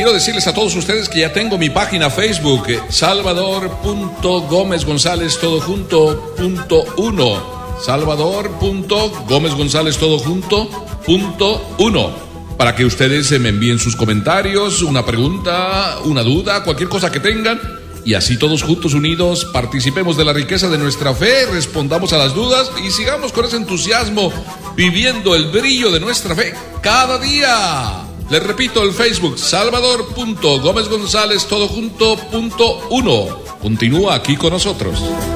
quiero decirles a todos ustedes que ya tengo mi página Facebook, salvador.gomezgonzalez.1. salvador.gomezgonzalez.1. Para que ustedes me envíen sus comentarios, una pregunta, una duda, cualquier cosa que tengan. Y así todos juntos unidos participemos de la riqueza de nuestra fe, respondamos a las dudas y sigamos con ese entusiasmo viviendo el brillo de nuestra fe cada día. Les repito, el Facebook, salvador.gomezgonzalez.1. Continúa aquí con nosotros.